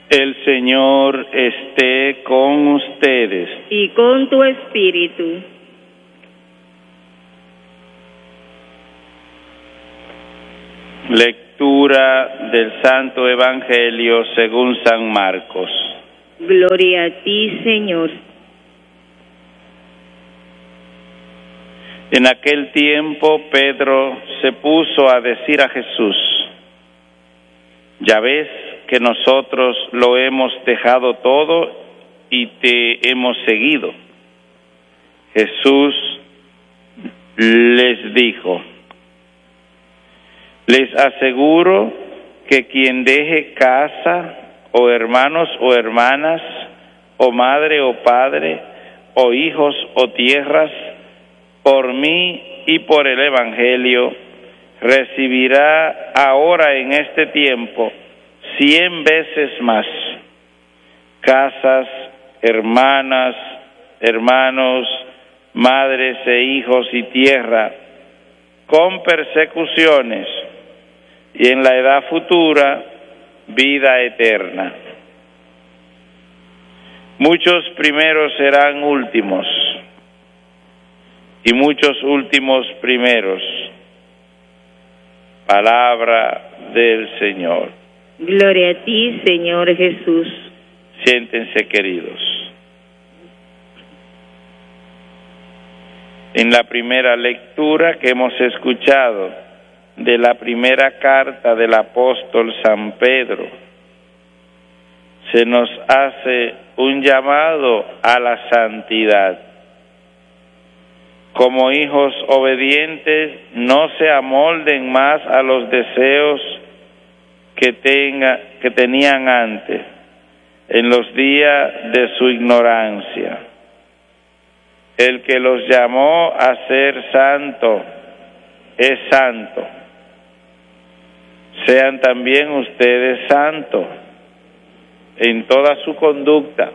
El Señor esté con ustedes. Y con tu espíritu. Lectura del Santo Evangelio según San Marcos. Gloria a ti, Señor. En aquel tiempo Pedro se puso a decir a Jesús: ya ves que nosotros lo hemos dejado todo y te hemos seguido. Jesús les dijo: les aseguro que quien deje casa, o hermanos o hermanas, o madre o padre, o hijos o tierras, por mí y por el Evangelio, recibirá ahora en este tiempo 100 veces más: casas, hermanas, hermanos, madres e hijos y tierra, con persecuciones, y en la edad futura, vida eterna. Muchos primeros serán últimos, y muchos últimos primeros. Palabra del Señor. Gloria a ti, Señor Jesús. Siéntense, queridos. En la primera lectura que hemos escuchado de la primera carta del apóstol San Pedro, se nos hace un llamado a la santidad. Como hijos obedientes, no se amolden más a los deseos que tenían antes, en los días de su ignorancia. El que los llamó a ser santo es santo. Sean también ustedes santos en toda su conducta.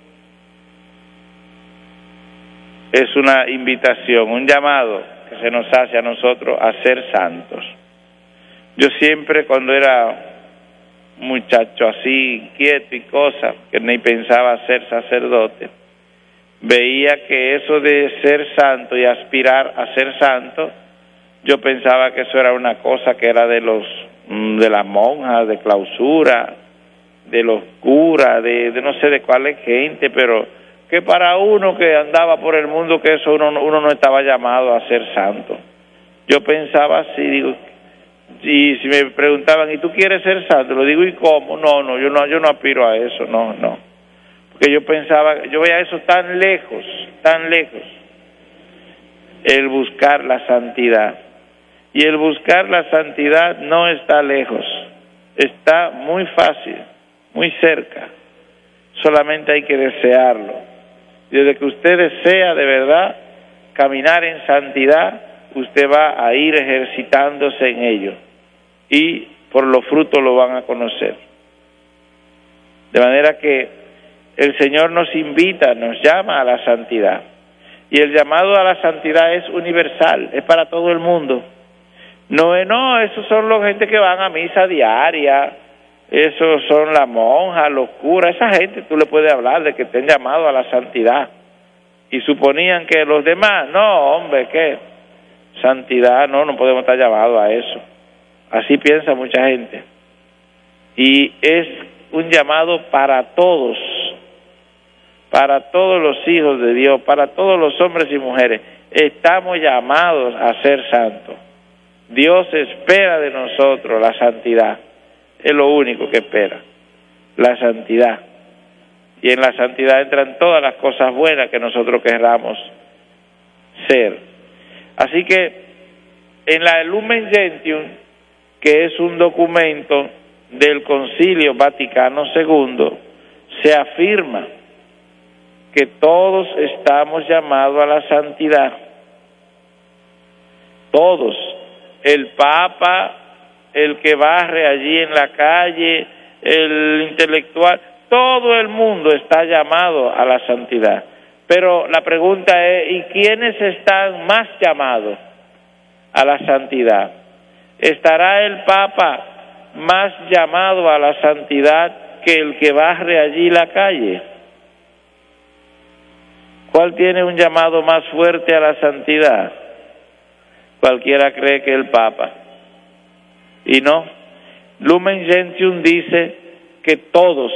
Es una invitación, un llamado que se nos hace a nosotros a ser santos. Yo siempre, cuando era muchacho así, inquieto y cosas, que ni pensaba ser sacerdote, veía que eso de ser santo y aspirar a ser santo, yo pensaba que eso era una cosa que era de las monjas, de clausura, de los curas, de no sé de cuál gente, pero que para uno que andaba por el mundo, que eso uno no estaba llamado a ser santo. Yo pensaba así, digo, y si me preguntaban, ¿y tú quieres ser santo? Lo digo, ¿y cómo? No, yo no aspiro a eso, no. Porque yo pensaba, yo veía eso tan lejos, el buscar la santidad. Y el buscar la santidad no está lejos, está muy fácil, muy cerca. Solamente hay que desearlo. Desde que usted desea de verdad caminar en santidad, usted va a ir ejercitándose en ello. Y por los frutos lo van a conocer. De manera que el Señor nos invita, nos llama a la santidad. Y el llamado a la santidad es universal, es para todo el mundo. No, esos son los gente que van a misa diaria, esos son las monjas, los curas, esa gente tú le puedes hablar de que estén llamados a la santidad. Y suponían que los demás, no, hombre, ¿qué? Santidad, no podemos estar llamados a eso. Así piensa mucha gente. Y es un llamado para todos los hijos de Dios, para todos los hombres y mujeres. Estamos llamados a ser santos. Dios espera de nosotros la santidad. Es lo único que espera, la santidad. Y en la santidad entran todas las cosas buenas que nosotros querramos ser. Así que en la Lumen Gentium, que es un documento del Concilio Vaticano II, se afirma que todos estamos llamados a la santidad. Todos. El Papa, el que barre allí en la calle, el intelectual, todo el mundo está llamado a la santidad. Pero la pregunta es, ¿y quiénes están más llamados a la santidad? ¿Estará el Papa más llamado a la santidad que el que barre allí la calle. ¿Cuál tiene un llamado más fuerte a la santidad? Cualquiera cree que el Papa. Y no. Lumen Gentium dice que todas,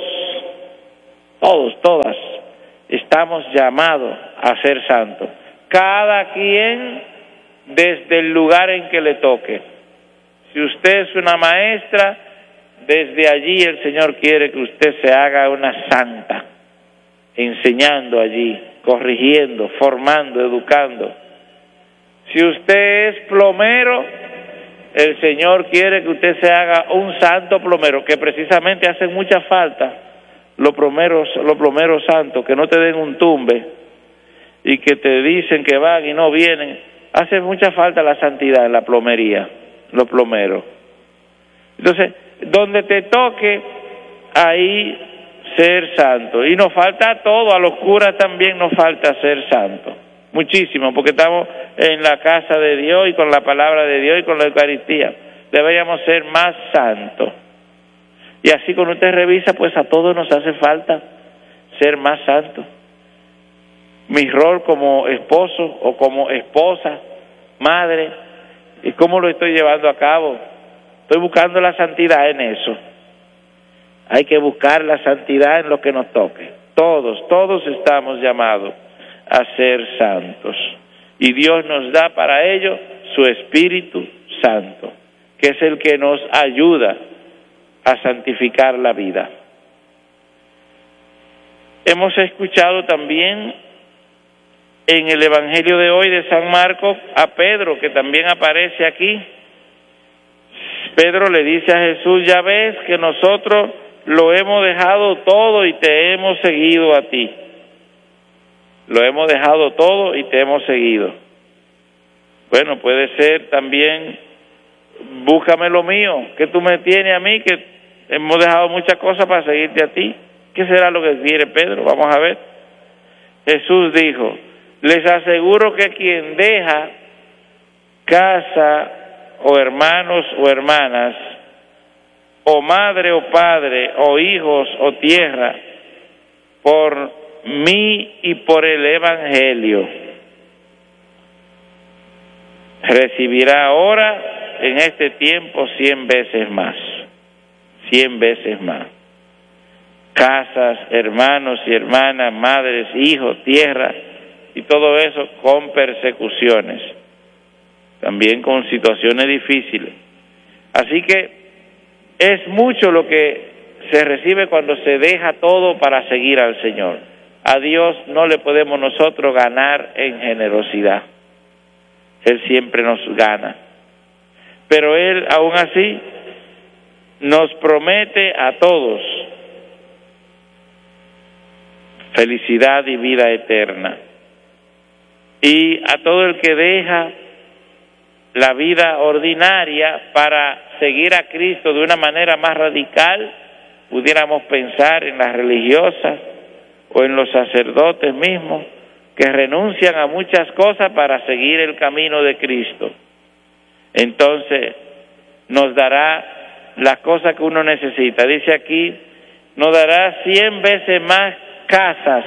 estamos llamados a ser santos. Cada quien desde el lugar en que le toque. Si usted es una maestra, desde allí el Señor quiere que usted se haga una santa, enseñando allí, corrigiendo, formando, educando. Si usted es plomero, el Señor quiere que usted se haga un santo plomero, que precisamente hacen mucha falta los plomeros santos, que no te den un tumbe y que te dicen que van y no vienen. Hace mucha falta la santidad en la plomería, los plomeros. Entonces, donde te toque, ahí ser santo. Y nos falta todo, a los curas también nos falta ser santo. Muchísimo, porque estamos en la casa de Dios y con la palabra de Dios y con la Eucaristía. Deberíamos ser más santos. Y así cuando usted revisa, pues a todos nos hace falta ser más santos. Mi rol como esposo o como esposa, madre, ¿y cómo lo estoy llevando a cabo? Estoy buscando la santidad en eso. Hay que buscar la santidad en lo que nos toque. Todos estamos llamados a ser santos. Y Dios nos da para ello su Espíritu Santo, que es el que nos ayuda a santificar la vida. Hemos escuchado también en el Evangelio de hoy de San Marcos a Pedro, que también aparece aquí. Pedro le dice a Jesús: ya ves que nosotros lo hemos dejado todo y te hemos seguido a ti. Lo hemos dejado todo y te hemos seguido. Bueno, puede ser también, búscame lo mío, que tú me tienes a mí, que hemos dejado muchas cosas para seguirte a ti. ¿Qué será lo que quiere Pedro? Vamos a ver. Jesús dijo: les aseguro que quien deja casa o hermanos o hermanas, o madre o padre, o hijos o tierra, por mí y por el Evangelio, recibirá ahora en este tiempo 100 veces más. 100 veces más. Casas, hermanos y hermanas, madres, hijos, tierra, y todo eso con persecuciones, también con situaciones difíciles. Así que es mucho lo que se recibe cuando se deja todo para seguir al Señor. A Dios no le podemos nosotros ganar en generosidad. Él siempre nos gana. Pero Él, aún así, nos promete a todos felicidad y vida eterna. Y a todo el que deja la vida ordinaria para seguir a Cristo de una manera más radical, pudiéramos pensar en las religiosas o en los sacerdotes mismos, que renuncian a muchas cosas para seguir el camino de Cristo. Entonces nos dará las cosas que uno necesita. Dice aquí, nos dará 100 veces más casas.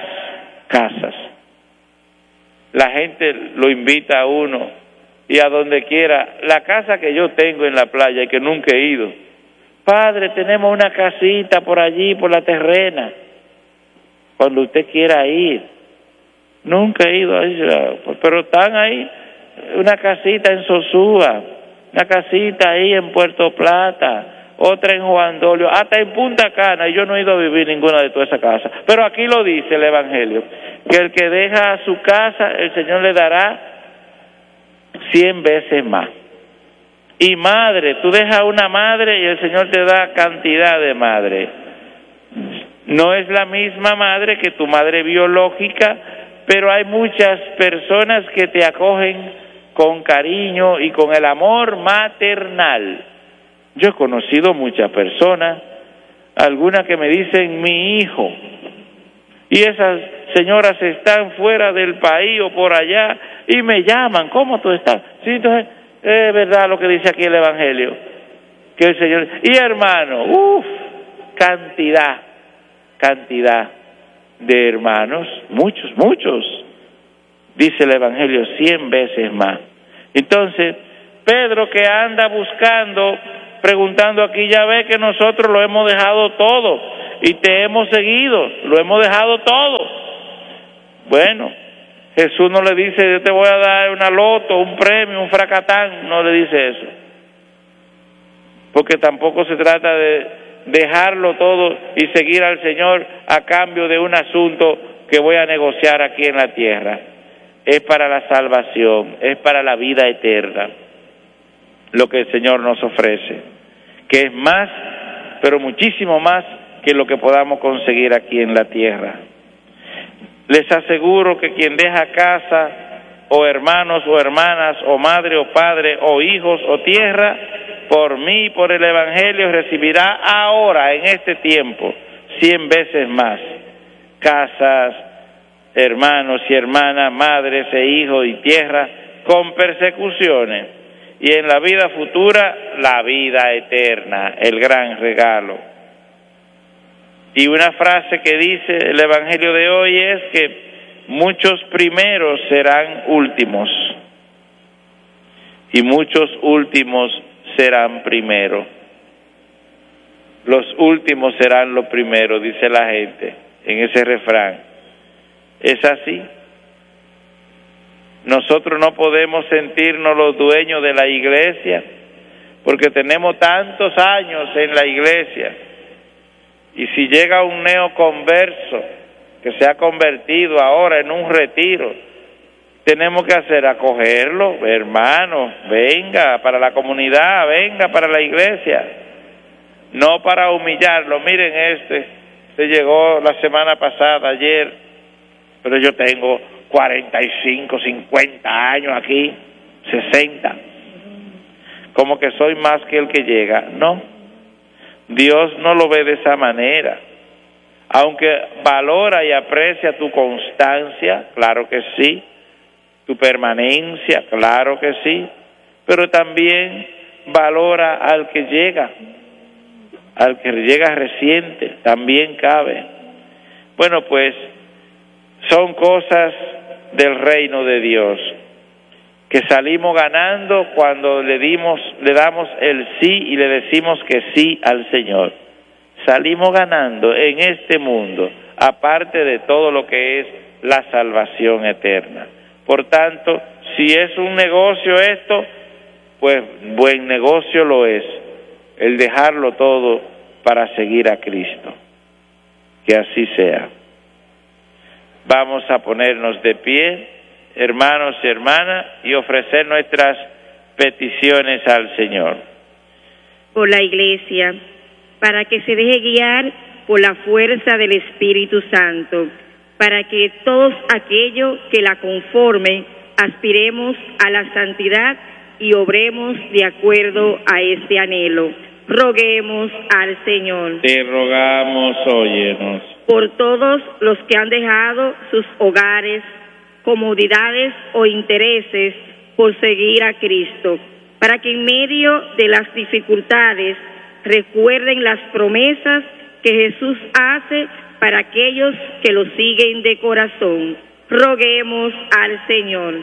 La gente lo invita a uno, y a donde quiera. La casa que yo tengo en la playa y que nunca he ido: padre, tenemos una casita por allí, por la terrena, cuando usted quiera ir. Nunca he ido ahí, pero están ahí, una casita en Sosúa, una casita ahí en Puerto Plata, otra en Juan Dolio, hasta en Punta Cana, y yo no he ido a vivir ninguna de todas esas casas. Pero aquí lo dice el Evangelio, que el que deja su casa, el Señor le dará 100 veces más. Y madre, tú dejas una madre y el Señor te da cantidad de madre. No es la misma madre que tu madre biológica, pero hay muchas personas que te acogen con cariño y con el amor maternal. Yo he conocido muchas personas, algunas que me dicen mi hijo, y esas señoras están fuera del país o por allá y me llaman: ¿cómo tú estás? Sí, entonces es verdad lo que dice aquí el Evangelio, que el Señor, y hermano, cantidad, cantidad de hermanos, muchos, dice el Evangelio, 100 veces más. Entonces, Pedro, que anda buscando, preguntando aquí, ya ve que nosotros lo hemos dejado todo y te hemos seguido, lo hemos dejado todo. Bueno, Jesús no le dice, yo te voy a dar una loto, un premio, un fracatán, no le dice eso. Porque tampoco se trata de dejarlo todo y seguir al Señor a cambio de un asunto que voy a negociar aquí en la tierra. Es para la salvación, es para la vida eterna lo que el Señor nos ofrece, que es más, pero muchísimo más que lo que podamos conseguir aquí en la tierra. Les aseguro que quien deja casa, o hermanos o hermanas, o madre o padre, o hijos o tierra, por mí, por el Evangelio, recibirá ahora, en este tiempo, 100 veces más. Casas, hermanos y hermanas, madres e hijos y tierra, con persecuciones. Y en la vida futura, la vida eterna, el gran regalo. Y una frase que dice el Evangelio de hoy es que muchos primeros serán últimos y muchos últimos serán primeros. Los últimos serán los primeros, dice la gente en ese refrán. Es así. Nosotros no podemos sentirnos los dueños de la iglesia porque tenemos tantos años en la iglesia. Y si llega un neoconverso que se ha convertido ahora en un retiro, tenemos que hacer acogerlo, hermano, venga para la comunidad, venga para la iglesia, no para humillarlo. Miren, se llegó la semana pasada, ayer, pero yo tengo 45, 50 años aquí, 60, como que soy más que el que llega. No, Dios no lo ve de esa manera. Aunque valora y aprecia tu constancia, claro que sí, tu permanencia, claro que sí, pero también valora al que llega reciente, también cabe. Bueno, pues son cosas del reino de Dios, que salimos ganando cuando le damos el sí y le decimos que sí al Señor. Salimos ganando en este mundo, aparte de todo lo que es la salvación eterna. Por tanto, si es un negocio esto, pues buen negocio lo es, el dejarlo todo para seguir a Cristo. Que así sea. Vamos a ponernos de pie, hermanos y hermanas, y ofrecer nuestras peticiones al Señor. Por la Iglesia, para que se deje guiar por la fuerza del Espíritu Santo, para que todos aquellos que la conformen aspiremos a la santidad y obremos de acuerdo a este anhelo. Roguemos al Señor. Te rogamos, óyenos. Por todos los que han dejado sus hogares, comodidades o intereses por seguir a Cristo, para que en medio de las dificultades recuerden las promesas que Jesús hace para aquellos que lo siguen de corazón. Roguemos al Señor.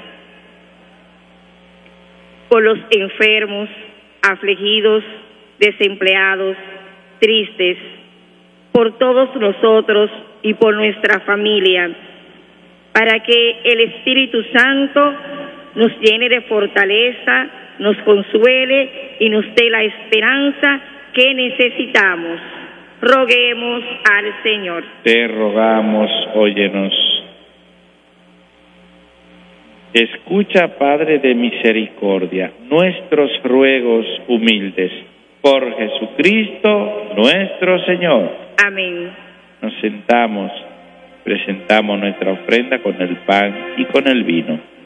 Por los enfermos, afligidos, desempleados, tristes, por todos nosotros y por nuestra familia, para que el Espíritu Santo nos llene de fortaleza, nos consuele y nos dé la esperanza que necesitamos. Roguemos al Señor. Te rogamos, óyenos. Escucha, Padre de misericordia, nuestros ruegos humildes, por Jesucristo nuestro Señor. Amén. Nos sentamos, presentamos nuestra ofrenda con el pan y con el vino.